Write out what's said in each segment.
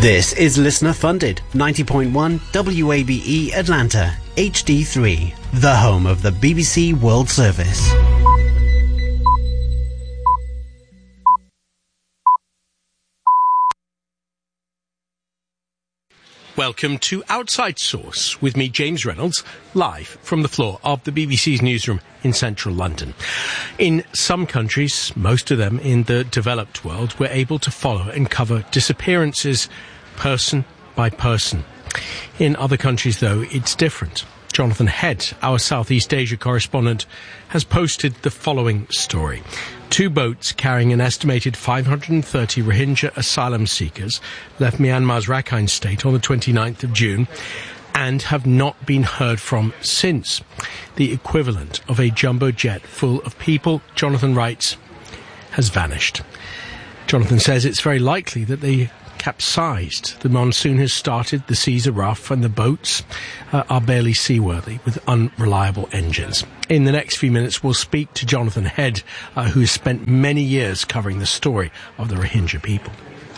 This is listener funded 90.1 WABE Atlanta HD3, the home of the BBC World Service. Welcome to Outside Source with me, James Reynolds, live from the floor of the BBC's newsroom in central London. In some countries, most of them in the developed world, we're able to follow and cover disappearances person by person. In other countries, though, it's different. Jonathan Head, our Southeast Asia correspondent, has posted the following story. 2 boats carrying an estimated 530 Rohingya asylum seekers left Myanmar's Rakhine state on the 29th of June and have not been heard from since. The equivalent of a jumbo jet full of people, Jonathan writes, has vanished. Jonathan says it's very likely that they capsized. The monsoon has started, the seas are rough, and the boats are barely seaworthy with unreliable engines. In the next few minutes, we'll speak to Jonathan Head, who has spent many years covering the story of the Rohingya people.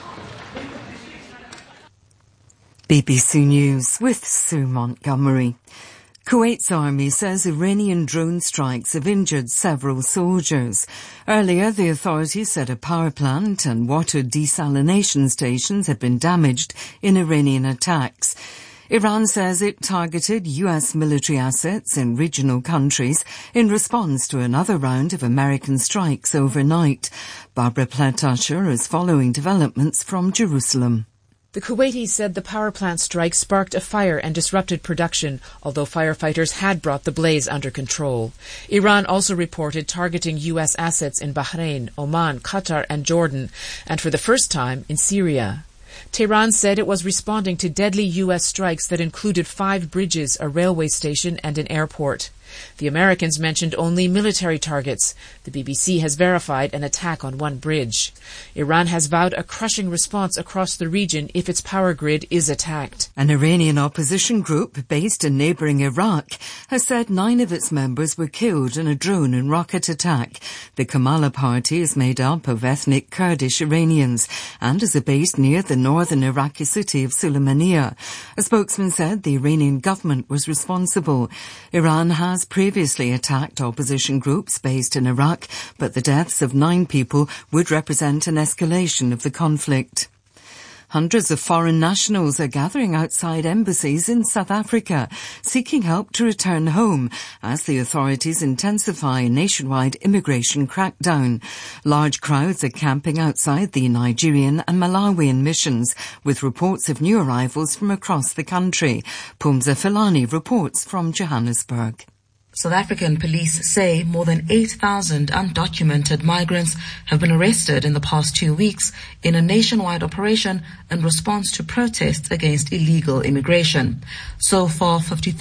BBC News with Sue Montgomery. Kuwait's army says Iranian drone strikes have injured several soldiers. Earlier, the authorities said a power plant and water desalination stations had been damaged in Iranian attacks. Iran says it targeted US military assets in regional countries in response to another round of American strikes overnight. Barbara Platt-Usher is following developments from Jerusalem. The Kuwaitis said the power plant strike sparked a fire and disrupted production, although firefighters had brought the blaze under control. Iran also reported targeting U.S. assets in Bahrain, Oman, Qatar and Jordan, and for the first time in Syria. Tehran said it was responding to deadly U.S. strikes that included 5 bridges, a railway station and an airport. The Americans mentioned only military targets. The BBC has verified an attack on one bridge. Iran has vowed a crushing response across the region if its power grid is attacked. An Iranian opposition group based in neighbouring Iraq has said 9 of its members were killed in a drone and rocket attack. The Kamala Party is made up of ethnic Kurdish Iranians and is based near the northern Iraqi city of Sulaymaniyah. A spokesman said the Iranian government was responsible. Iran has previously attacked opposition groups based in Iraq, but the deaths of 9 people would represent an escalation of the conflict. Hundreds of foreign nationals are gathering outside embassies in South Africa, seeking help to return home as the authorities intensify a nationwide immigration crackdown. Large crowds are camping outside the Nigerian and Malawian missions, with reports of new arrivals from across the country. Pumza Filani reports from Johannesburg. South African police say more than 8,000 undocumented migrants have been arrested in the past 2 weeks in a nationwide operation in response to protests against illegal immigration. So far,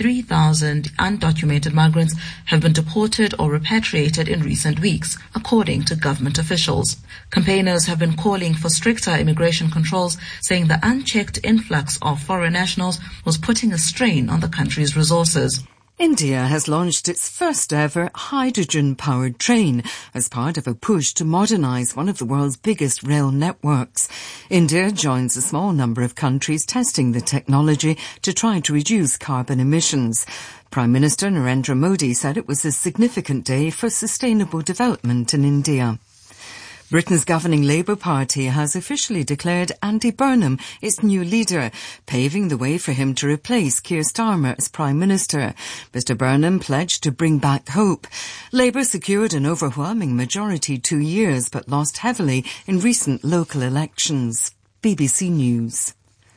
53,000 undocumented migrants have been deported or repatriated in recent weeks, according to government officials. Campaigners have been calling for stricter immigration controls, saying the unchecked influx of foreign nationals was putting a strain on the country's resources. India has launched its first ever hydrogen-powered train as part of a push to modernise one of the world's biggest rail networks. India joins a small number of countries testing the technology to try to reduce carbon emissions. Prime Minister Narendra Modi said it was a significant day for sustainable development in India. Britain's governing Labour Party has officially declared Andy Burnham its new leader, paving the way for him to replace Keir Starmer as Prime Minister. Mr Burnham pledged to bring back hope. Labour secured an overwhelming majority 2 years, but lost heavily in recent local elections. BBC News.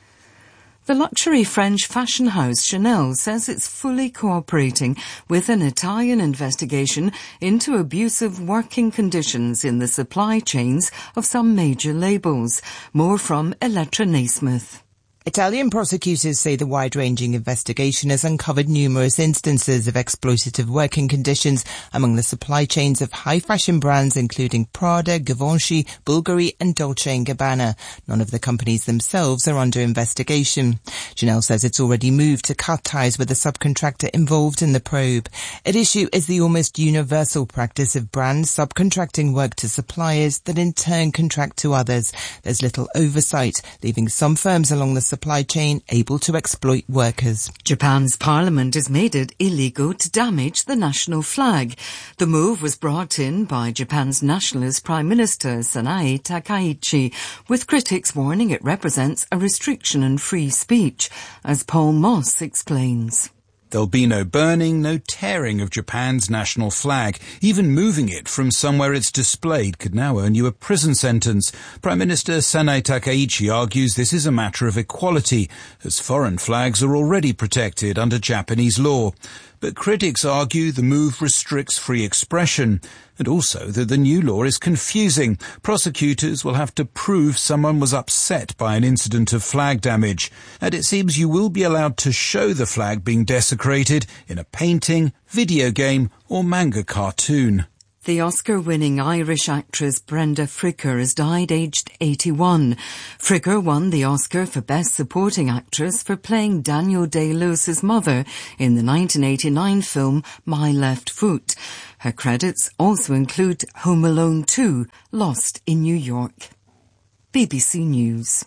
The luxury French fashion house Chanel says it's fully cooperating with an Italian investigation into abusive working conditions in the supply chains of some major labels. More from Elettra Naismith. Italian prosecutors say the wide-ranging investigation has uncovered numerous instances of exploitative working conditions among the supply chains of high-fashion brands including Prada, Givenchy, Bulgari and Dolce & Gabbana. None of the companies themselves are under investigation. Chanel says it's already moved to cut ties with the subcontractor involved in the probe. At issue is the almost universal practice of brands subcontracting work to suppliers that in turn contract to others. There's little oversight, leaving some firms along the supply chain able to exploit workers. Japan's parliament has made it illegal to damage the national flag. The move was brought in by Japan's nationalist Prime Minister Sanae Takaichi, with critics warning it represents a restriction on free speech, as Paul Moss explains. There'll be no burning, no tearing of Japan's national flag. Even moving it from somewhere it's displayed could now earn you a prison sentence. Prime Minister Sanae Takaichi argues this is a matter of equality, as foreign flags are already protected under Japanese law. But critics argue the move restricts free expression, and also that the new law is confusing. Prosecutors will have to prove someone was upset by an incident of flag damage, and it seems you will be allowed to show the flag being desecrated in a painting, video game or manga cartoon. The Oscar-winning Irish actress Brenda Fricker has died aged 81. Fricker won the Oscar for Best Supporting Actress for playing Daniel Day-Lewis's mother in the 1989 film My Left Foot. Her credits also include Home Alone 2, Lost in New York. BBC News.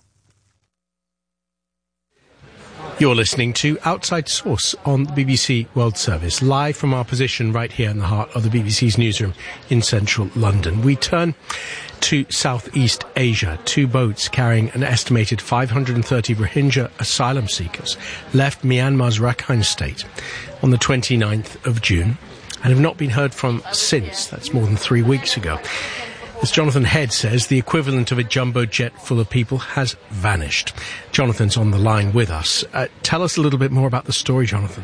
You're listening to Outside Source on the BBC World Service, live from our position right here in the heart of the BBC's newsroom in central London. We turn to Southeast Asia. 2 boats carrying an estimated 530 Rohingya asylum seekers left Myanmar's Rakhine state on the 29th of June and have not been heard from since. That's more than 3 weeks ago. As Jonathan Head says, the equivalent of a jumbo jet full of people has vanished. Jonathan's on the line with us. Tell us a little bit more about the story, Jonathan.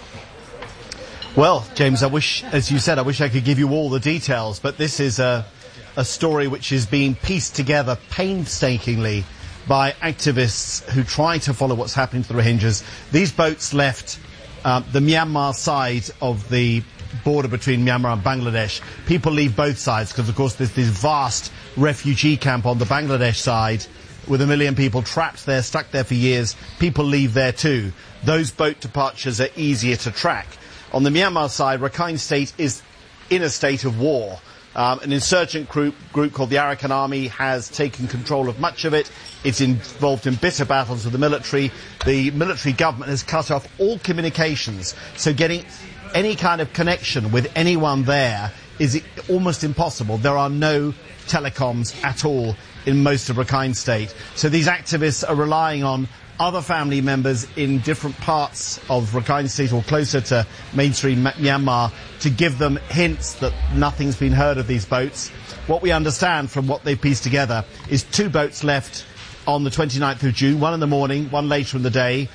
Well, James, I wish I could give you all the details, but this is a story which is being pieced together painstakingly by activists who try to follow what's happening to the Rohingyas. These boats left the Myanmar side of the border between Myanmar and Bangladesh. People leave both sides because, of course, there's this vast refugee camp on the Bangladesh side with 1 million people trapped there, stuck there for years. People leave there too. Those boat departures are easier to track. On the Myanmar side, Rakhine State is in a state of war. An insurgent group called the Arakan Army has taken control of much of it. It's involved in bitter battles with the military. The military government has cut off all communications, so getting any kind of connection with anyone there is almost impossible. There are no telecoms at all in most of Rakhine State. So these activists are relying on other family members in different parts of Rakhine State or closer to mainstream Myanmar to give them hints that nothing's been heard of these boats. What we understand from what they've pieced together is 2 boats left on the 29th of June, one in the morning, one later in the day.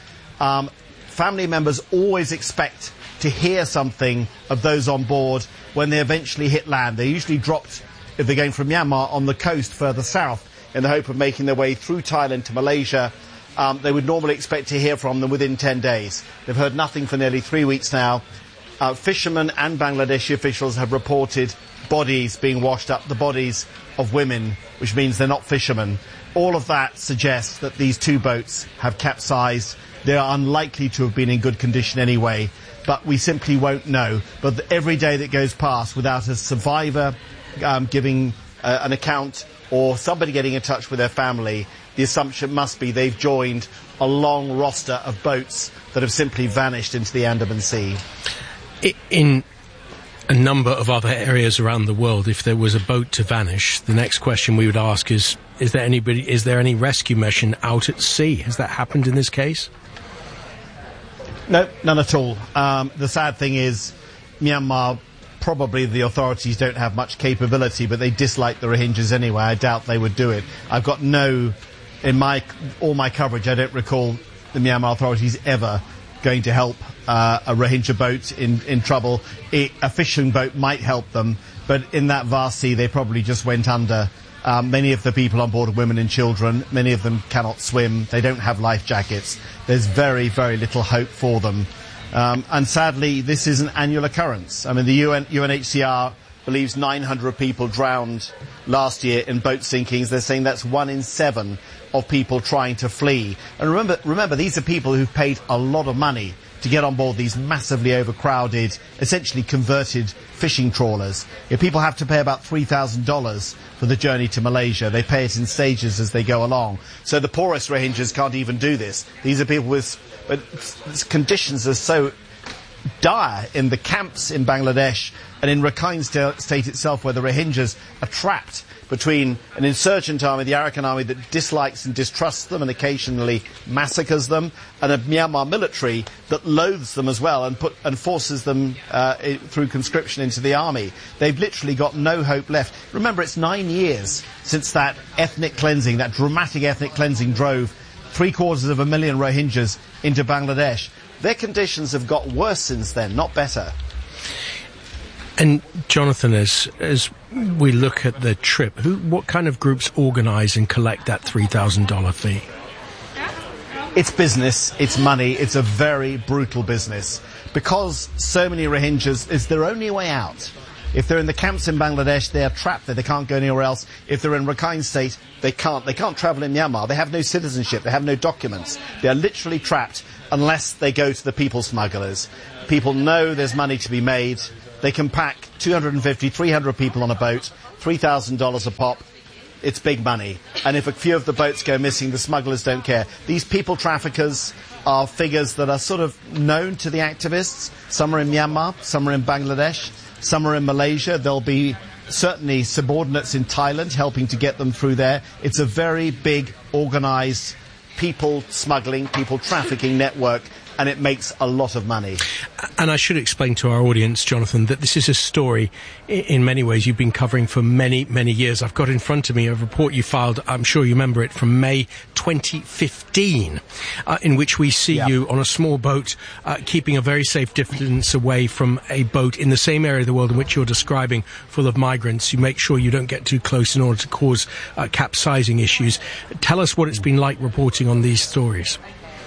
Family members always expect to hear something of those on board when they eventually hit land. They're usually dropped, if they're going from Myanmar, on the coast further south in the hope of making their way through Thailand to Malaysia. They would normally expect to hear from them within 10 days. They've heard nothing for nearly 3 weeks now. Fishermen and Bangladeshi officials have reported bodies being washed up, the bodies of women, which means they're not fishermen. All of that suggests that these 2 boats have capsized. They are unlikely to have been in good condition anyway, but we simply won't know. But every day that goes past without a survivor giving an account or somebody getting in touch with their family, the assumption must be they've joined a long roster of boats that have simply vanished into the Andaman Sea. In a number of other areas around the world, if there was a boat to vanish, the next question we would ask is there any rescue mission out at sea? Has that happened in this case? No, none at all. The sad thing is Myanmar, probably the authorities don't have much capability, but they dislike the Rohingyas anyway. I doubt they would do it. I've got in all my coverage, I don't recall the Myanmar authorities ever going to help a Rohingya boat in trouble. A fishing boat might help them, but in that vast sea they probably just went under Many of the people on board are women and children. Many of them cannot swim. They don't have life jackets. There's very, very little hope for them. And sadly, this is an annual occurrence. I mean, the UNHCR believes 900 people drowned last year in boat sinkings. They're saying that's 1 in 7 of people trying to flee. And remember, these are people who've paid a lot of money to get on board these massively overcrowded, essentially converted fishing trawlers. People have to pay about $3,000 for the journey to Malaysia. They pay it in stages as they go along. So the poorest Rohingyas can't even do this. These are people but conditions are so dire in the camps in Bangladesh and in Rakhine State itself, where the Rohingyas are trapped between an insurgent army, the Arakan army, that dislikes and distrusts them and occasionally massacres them, and a Myanmar military that loathes them as well and forces them through conscription into the army. They've literally got no hope left. Remember, it's 9 years since that ethnic cleansing, that dramatic ethnic cleansing drove 750,000 Rohingyas into Bangladesh. Their conditions have got worse since then, not better. And Jonathan, as we look at the trip, what kind of groups organise and collect that $3,000 fee? It's business, it's money, it's a very brutal business. Because so many Rohingyas, it's their only way out. If they're in the camps in Bangladesh, they are trapped there, they can't go anywhere else. If they're in Rakhine State, they can't travel in Myanmar. They have no citizenship, they have no documents. They are literally trapped unless they go to the people smugglers. People know there's money to be made. They can pack 250, 300 people on a boat, $3,000 a pop. It's big money. And if a few of the boats go missing, the smugglers don't care. These people traffickers are figures that are sort of known to the activists. Some are in Myanmar, some are in Bangladesh, some are in Malaysia. There'll be certainly subordinates in Thailand helping to get them through there. It's a very big, organised people smuggling, people trafficking network, and it makes a lot of money. And I should explain to our audience, Jonathan, that this is a story, in many ways, you've been covering for many, many years. I've got in front of me a report you filed, I'm sure you remember it, from May 2015, in which we see you on a small boat, keeping a very safe distance away from a boat in the same area of the world in which you're describing, full of migrants. You make sure you don't get too close in order to cause capsizing issues. Tell us what it's been like reporting on these stories.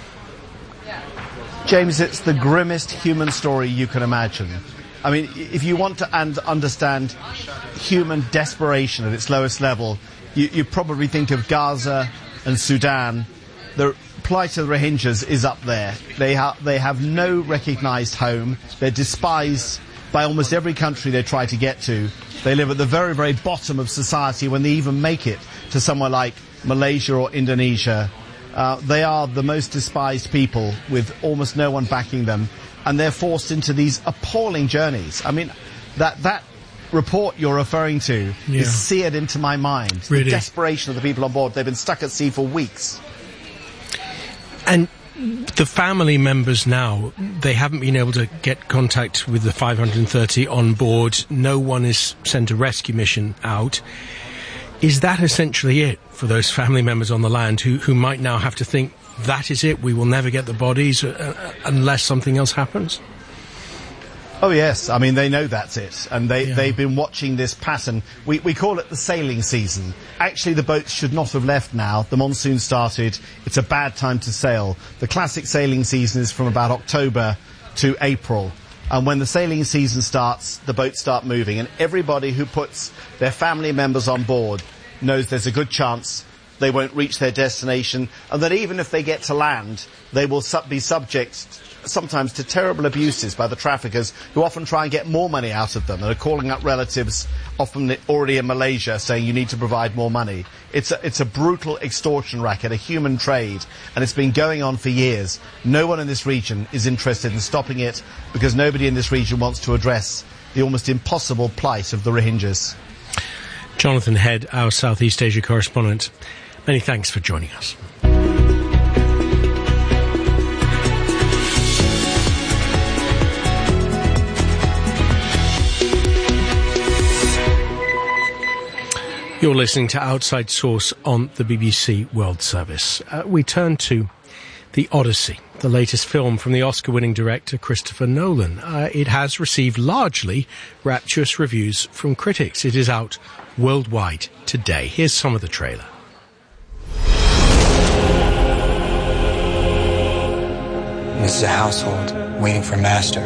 James, it's the grimmest human story you can imagine. I mean, if you want to understand human desperation at its lowest level, you probably think of Gaza and Sudan. The plight of the Rohingyas is up there. They have no recognised home. They're despised by almost every country they try to get to. They live at the very, very bottom of society when they even make it to somewhere like Malaysia or Indonesia. They are the most despised people, with almost no one backing them, and they're forced into these appalling journeys. I mean, that report you're referring to is seared into my mind. Really? The desperation of the people on board. They've been stuck at sea for weeks. And the family members now, they haven't been able to get contact with the 530 on board. No one is sent a rescue mission out. Is that essentially it for those family members on the land who might now have to think, that is it, we will never get the bodies unless something else happens? Oh, yes. I mean, they know that's it. And they've been watching this pattern. We call it the sailing season. Actually, the boats should not have left now. The monsoon started. It's a bad time to sail. The classic sailing season is from about October to April. And when the sailing season starts, the boats start moving. And everybody who puts their family members on board knows there's a good chance they won't reach their destination, and that even if they get to land, they will be subject sometimes to terrible abuses by the traffickers, who often try and get more money out of them and are calling up relatives, often already in Malaysia, saying you need to provide more money. It's a brutal extortion racket, a human trade, and it's been going on for years. No one in this region is interested in stopping it, because nobody in this region wants to address the almost impossible plight of the Rohingyas. Jonathan Head, our Southeast Asia correspondent, many thanks for joining us. You're listening to Outside Source on the BBC World Service. We turn to The Odyssey, the latest film from the Oscar-winning director Christopher Nolan. It has received largely rapturous reviews from critics. It is out worldwide today. Here's some of the trailer. This is a household waiting for master.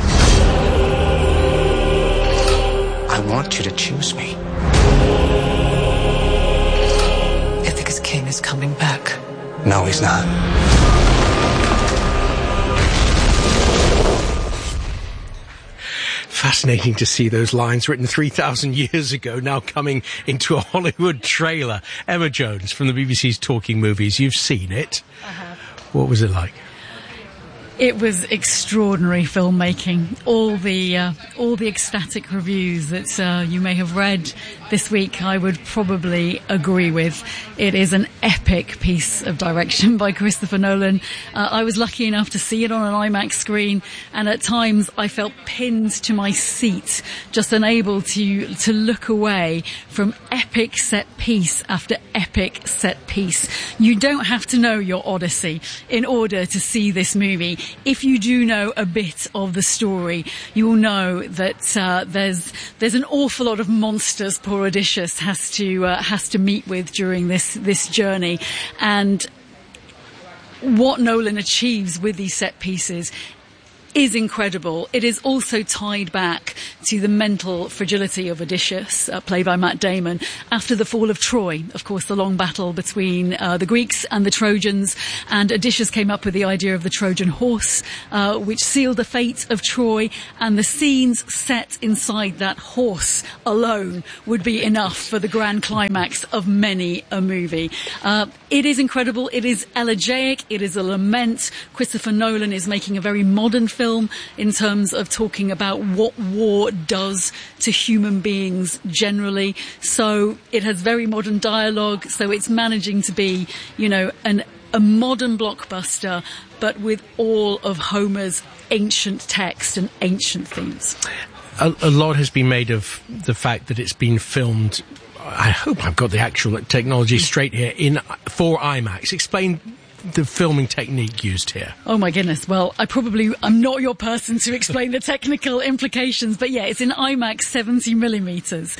I want you to choose me. Ithaca's king is coming back. No, he's not. Fascinating to see those lines written 3,000 years ago now coming into a Hollywood trailer. Emma Jones from the BBC's Talking Movies. You've seen it. I have. What was it like? It was extraordinary filmmaking. All the ecstatic reviews that you may have read this week, I would probably agree with. It is an epic piece of direction by Christopher Nolan. I was lucky enough to see it on an IMAX screen, and at times I felt pinned to my seat, just unable to look away from epic set piece after epic set piece. You don't have to know your Odyssey in order to see this movie. If you do know a bit of the story, you will know that there's an awful lot of monsters poor Odysseus has to meet with during this journey, and what Nolan achieves with these set pieces is incredible. It is also tied back to the mental fragility of Odysseus, played by Matt Damon, after the fall of Troy. Of course, the long battle between the Greeks and the Trojans, and Odysseus came up with the idea of the Trojan horse, which sealed the fate of Troy, and the scenes set inside that horse alone would be enough for the grand climax of many a movie. It is incredible. It is elegiac. It is a lament. Christopher Nolan is making a very modern film in terms of talking about what war does to human beings generally. So it has very modern dialogue. So it's managing to be, a modern blockbuster, but with all of Homer's ancient text and ancient themes. A lot has been made of the fact that it's been filmed, I hope I've got the actual technology straight here, for IMAX. Explain the filming technique used here. Oh my goodness. Well, I'm not your person to explain the technical implications, but yeah, it's in IMAX 70 millimeters,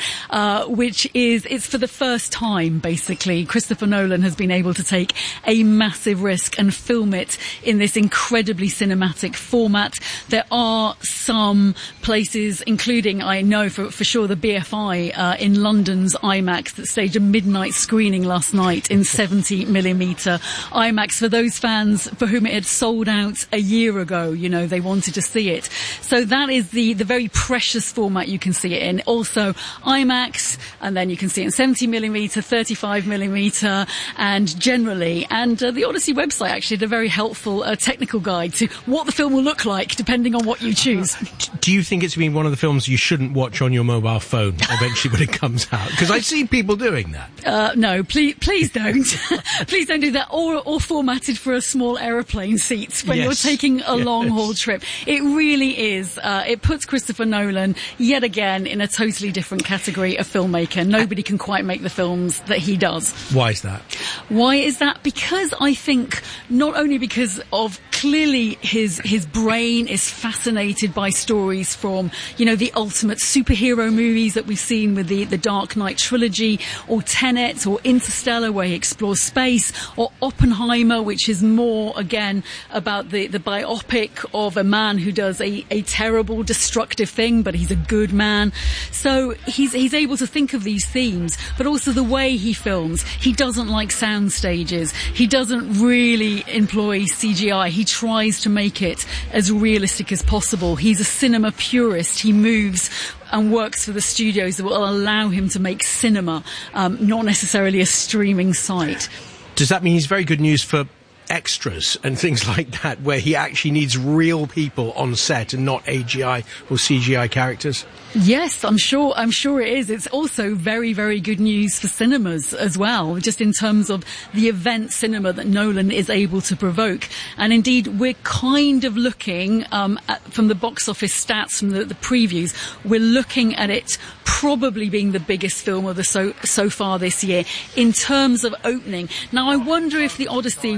it's for the first time, basically. Christopher Nolan has been able to take a massive risk and film it in this incredibly cinematic format. There are some places, including, I know for sure, the BFI in London's IMAX that staged a midnight screening last night in 70 millimeter IMAX. For those fans for whom it had sold out a year ago, they wanted to see it. So that is the very precious format you can see it in. Also IMAX, and then you can see it in 70 millimeter, 35 millimeter, and generally. And the Odyssey website actually had a very helpful technical guide to what the film will look like depending on what you choose. Do you think it's been one of the films you shouldn't watch on your mobile phone eventually when it comes out? Because I see people doing that. No, please don't. Please don't do that. Or formatted for a small aeroplane seat when you're taking a long-haul trip. It really is. It puts Christopher Nolan, yet again, in a totally different category of filmmaker. Nobody can quite make the films that he does. Why is that? Why is that? Because I think, not only because of clearly his brain is fascinated by stories from, the ultimate superhero movies that we've seen with the Dark Knight trilogy, or Tenet, or Interstellar, where he explores space, or Oppenheimer, which is more, again, about the biopic of a man who does a terrible, destructive thing, but he's a good man. So he's able to think of these themes, but also the way he films. He doesn't like sound stages. He doesn't really employ CGI. He tries to make it as realistic as possible. He's a cinema purist. He moves and works for the studios that will allow him to make cinema, not necessarily a streaming site. Does that mean he's very good news for extras and things like that, where he actually needs real people on set and not AGI or CGI characters? Yes, I'm sure it is. It's also very, very good news for cinemas as well, just in terms of the event cinema that Nolan is able to provoke. And indeed, we're kind of looking, from the box office stats, from the previews, we're looking at it probably being the biggest film of the so far this year in terms of opening. Now, I wonder if the Odyssey will actually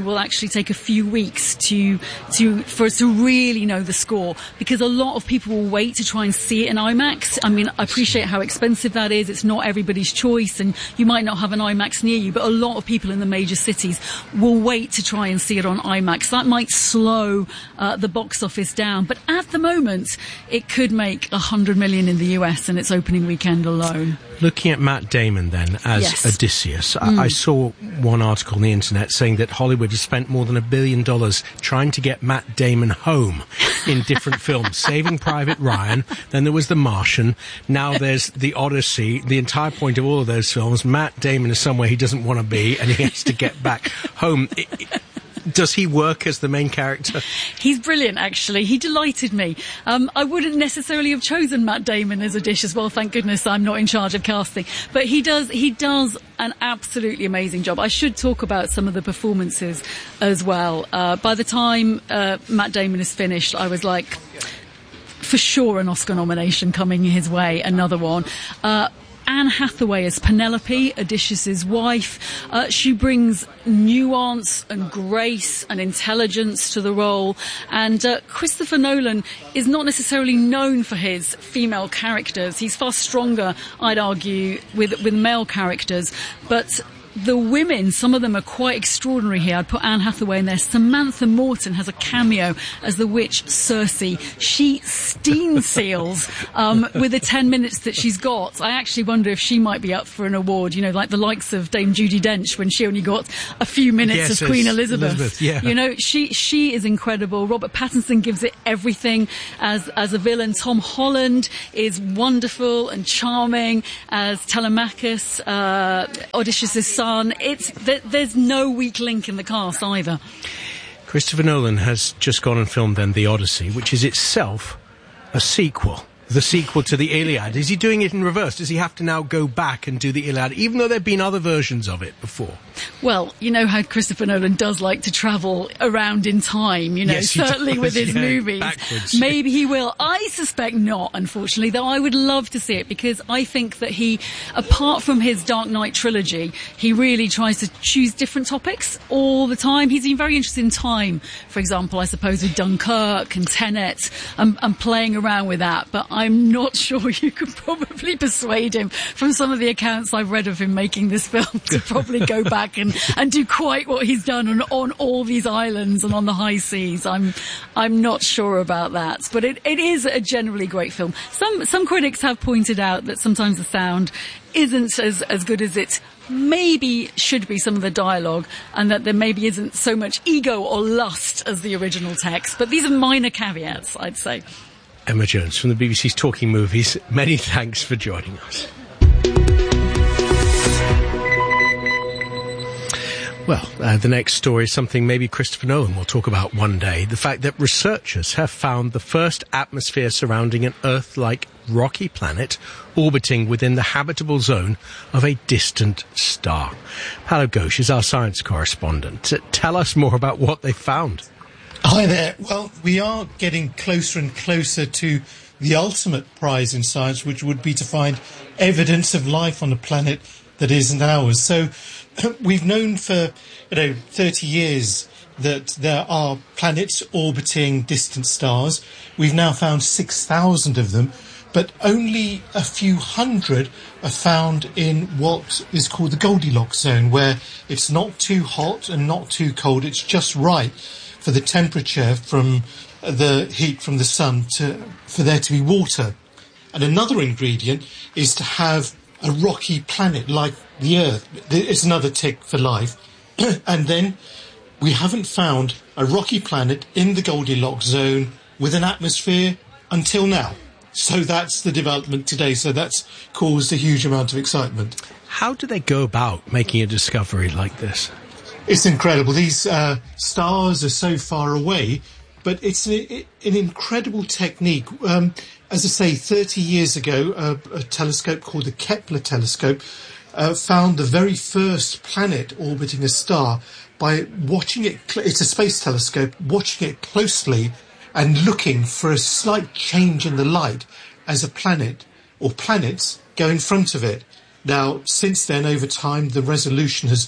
actually take a few weeks for us to really know the score, because a lot of people will wait to try and see it in IMAX. I mean, I appreciate how expensive that is. It's not everybody's choice, and you might not have an IMAX near you, but a lot of people in the major cities will wait to try and see it on IMAX. That might slow the box office down, but at the moment it could make 100 million in the US in its opening weekend alone. Looking at Matt Damon then as Odysseus, I saw one article on the internet saying that Hollywood has spent more than $1 billion trying to get Matt Damon home in different films. Saving Private Ryan, then there was The Martian, now there's The Odyssey. The entire point of all of those films, Matt Damon is somewhere he doesn't want to be and he has to get back home. Does he work as the main character? He's brilliant, actually. He delighted me. I wouldn't necessarily have chosen Matt Damon as Odysseus. Well, thank goodness I'm not in charge of casting. But he does an absolutely amazing job. I should talk about some of the performances as well. By the time Matt Damon is finished, I was like, for sure an Oscar nomination coming his way, another one. Anne Hathaway as Penelope, Odysseus' wife. She brings nuance and grace and intelligence to the role. And Christopher Nolan is not necessarily known for his female characters. He's far stronger, I'd argue, with male characters. But the women, some of them are quite extraordinary here. I'd put Anne Hathaway in there. Samantha Morton has a cameo as the witch Circe. She steam seals with the 10 minutes that she's got. I actually wonder if she might be up for an award, you know, like the likes of Dame Judi Dench when she only got a few minutes of Queen Elizabeth. Yeah. You know, she is incredible. Robert Pattinson gives it everything as a villain. Tom Holland is wonderful and charming as Telemachus, Odysseus' son. There's no weak link in the cast either. Christopher Nolan has just gone and filmed then The Odyssey, which is itself a sequel. The sequel to the Iliad. Is he doing it in reverse? Does he have to now go back and do the Iliad, even though there have been other versions of it before? Well, you know how Christopher Nolan does like to travel around in time, you know, yes, certainly with his movies. Backwards. Maybe he will. I suspect not, unfortunately, though I would love to see it, because I think that he, apart from his Dark Knight trilogy, he really tries to choose different topics all the time. He's been very interested in time, for example, I suppose, with Dunkirk and Tenet, and playing around with that. But I'm not sure you could probably persuade him, from some of the accounts I've read of him making this film, to probably go back and do quite what he's done on all these islands and on the high seas. I'm not sure about that, but it is a generally great film. Some critics have pointed out that sometimes the sound isn't as good as it maybe should be, some of the dialogue, and that there maybe isn't so much ego or lust as the original text. But these are minor caveats, I'd say. Emma Jones from the BBC's Talking Movies. Many thanks for joining us. Well, the next story is something maybe Christopher Nolan will talk about one day. The fact that researchers have found the first atmosphere surrounding an Earth-like rocky planet orbiting within the habitable zone of a distant star. Paolo Ghosh is our science correspondent. Tell us more about what they found. Hi there. Well, we are getting closer and closer to the ultimate prize in science, which would be to find evidence of life on a planet that isn't ours. So we've known for 30 years that there are planets orbiting distant stars. We've now found 6,000 of them, but only a few hundred are found in what is called the Goldilocks zone, where it's not too hot and not too cold. It's just right for the temperature from the heat from the sun for there to be water. And another ingredient is to have a rocky planet like the Earth. It's another tick for life. And then we haven't found a rocky planet in the Goldilocks zone with an atmosphere until now. So that's the development today. So that's caused a huge amount of excitement. How do they go about making a discovery like this? It's incredible. These stars are so far away, but it's an incredible technique. As I say, 30 years ago, a telescope called the Kepler telescope found the very first planet orbiting a star by watching it. It's a space telescope, watching it closely and looking for a slight change in the light as a planet or planets go in front of it. Now, since then, over time, the resolution has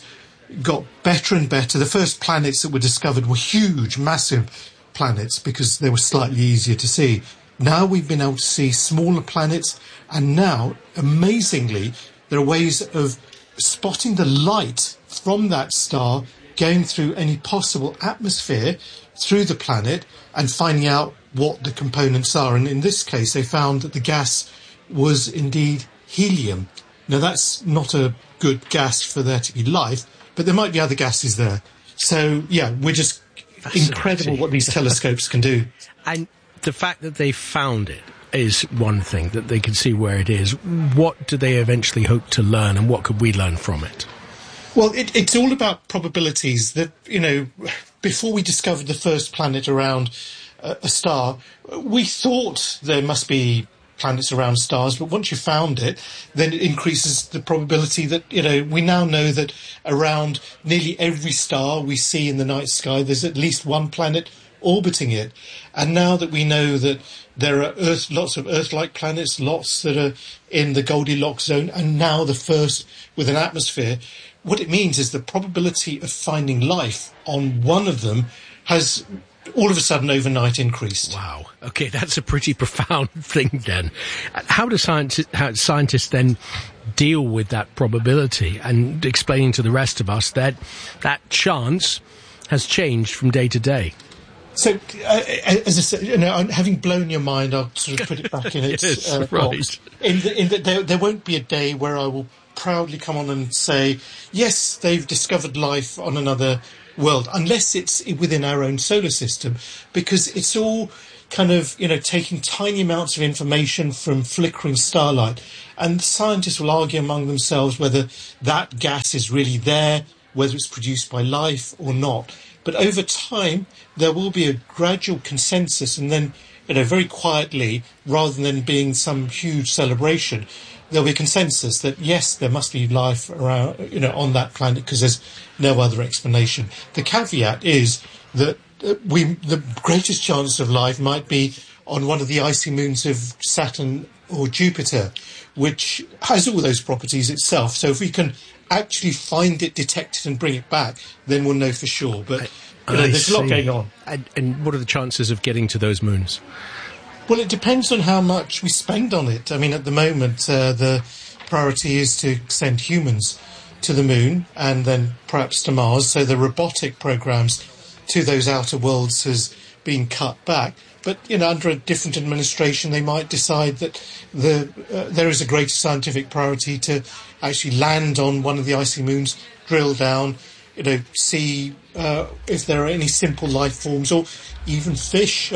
got better and better. The first planets that were discovered were huge, massive planets because they were slightly easier to see. Now we've been able to see smaller planets, and now, amazingly, there are ways of spotting the light from that star going through any possible atmosphere through the planet and finding out what the components are. And in this case, they found that the gas was indeed helium. Now, that's not a good gas for there to be life, but there might be other gases there. So, yeah, we're just incredible what these telescopes can do. And the fact that they found it is one thing, that they can see where it is. What do they eventually hope to learn, and what could we learn from it? Well, it's all about probabilities. That, you know, before we discovered the first planet around a star, we thought there must be planets around stars, but once you found it, then it increases the probability that, you know, we now know that around nearly every star we see in the night sky, there's at least one planet orbiting it. And now that we know that there are lots of Earth-like planets, lots that are in the Goldilocks zone, and now the first with an atmosphere, what it means is the probability of finding life on one of them has all of a sudden overnight increased. Wow. Okay, that's a pretty profound thing then. How do scientists then deal with that probability and explaining to the rest of us that that chance has changed from day to day? So, as I said, you know, having blown your mind, I'll sort of put it back in its yes, box. Right. There won't be a day where I will proudly come on and say, yes, they've discovered life on another world, unless it's within our own solar system, because it's all kind of, you know, taking tiny amounts of information from flickering starlight. And scientists will argue among themselves whether that gas is really there, whether it's produced by life or not. But over time, there will be a gradual consensus, and then, you know, very quietly, rather than being some huge celebration, there'll be a consensus that, yes, there must be life around, you know, on that planet because there's no other explanation. The caveat is that the greatest chance of life might be on one of the icy moons of Saturn or Jupiter, which has all those properties itself. So if we can actually find it, detect it and bring it back, then we'll know for sure. But you know, there's a lot going on. And what are the chances of getting to those moons? Well, it depends on how much we spend on it. I mean, at the moment, the priority is to send humans to the moon and then perhaps to Mars. So the robotic programs to those outer worlds has been cut back. But, you know, under a different administration, they might decide that there is a greater scientific priority to actually land on one of the icy moons, drill down, you know, see if there are any simple life forms or even fish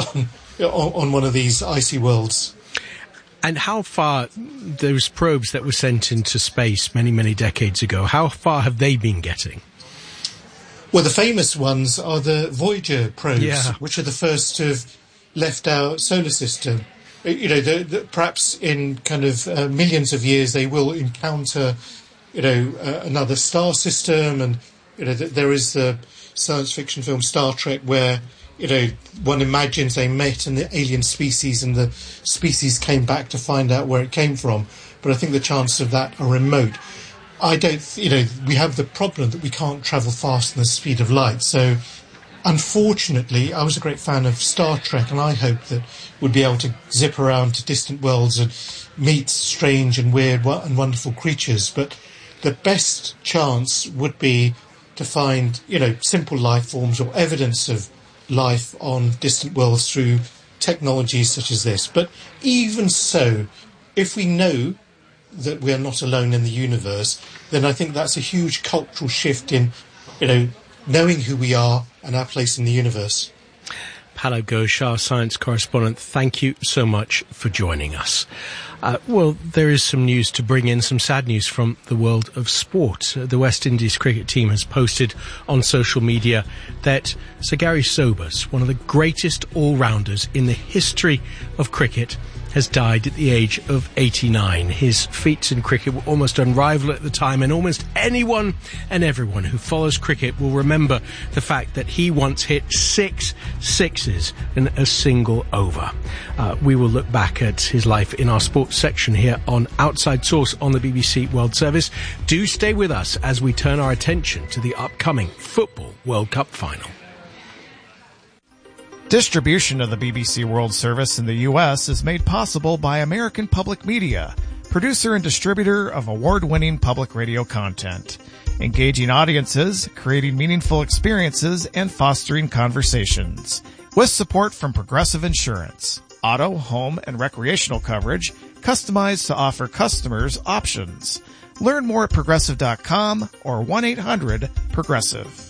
on one of these icy worlds. And how far, those probes that were sent into space many, many decades ago, how far have they been getting? Well, the famous ones are the Voyager probes, which are the first to have left our solar system. You know, perhaps in kind of millions of years they will encounter, you know, another star system. And, you know, there is the science fiction film Star Trek where, you know, one imagines they met an alien species and the species came back to find out where it came from. But I think the chances of that are remote. You know, we have the problem that we can't travel faster than the speed of light. So, unfortunately, I was a great fan of Star Trek, and I hoped that we'd be able to zip around to distant worlds and meet strange and weird and wonderful creatures. But the best chance would be to find, you know, simple life forms or evidence of life on distant worlds through technologies such as this. But even so, if we know that we are not alone in the universe, then I think that's a huge cultural shift in, you know, knowing who we are and our place in the universe. Pallab Ghosh, our science correspondent, thank you so much for joining us. Well, there is some news to bring in, some sad news from the world of sport. The West Indies cricket team has posted on social media that Sir Gary Sobers, one of the greatest all-rounders in the history of cricket, has died at the age of 89. His feats in cricket were almost unrivaled at the time, and almost anyone and everyone who follows cricket will remember the fact that he once hit 6 sixes in a single over. We will look back at his life in our sports section here on Outside Source on the BBC World Service. Do stay with us as we turn our attention to the upcoming Football World Cup final. Distribution of the BBC World Service in the U.S. is made possible by American Public Media, producer and distributor of award-winning public radio content, engaging audiences, creating meaningful experiences, and fostering conversations. With support from Progressive Insurance, auto, home, and recreational coverage customized to offer customers options. Learn more at Progressive.com or 1-800-PROGRESSIVE.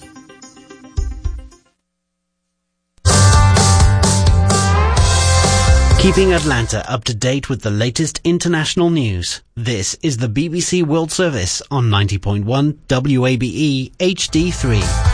Keeping Atlanta up to date with the latest international news. This is the BBC World Service on 90.1 WABE HD3.